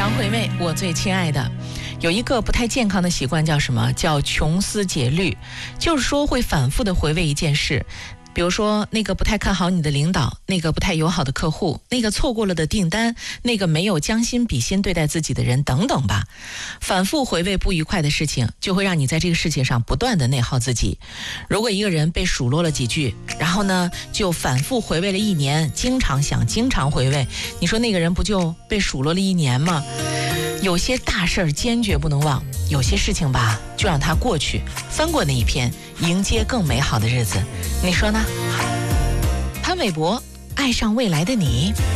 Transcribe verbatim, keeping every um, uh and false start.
常回味我最亲爱的。有一个不太健康的习惯叫什么？叫穷思竭虑，就是说会反复的回味一件事。比如说那个不太看好你的领导，那个不太友好的客户，那个错过了的订单，那个没有将心比心对待自己的人等等吧。反复回味不愉快的事情，就会让你在这个事情上不断的内耗自己。如果一个人被数落了几句，然后呢就反复回味了一年，经常想经常回味，你说那个人不就被数落了一年吗？有些大事儿坚决不能忘，有些事情吧就让它过去，翻过那一篇，迎接更美好的日子。你说呢？潘玮柏，爱上未来的你。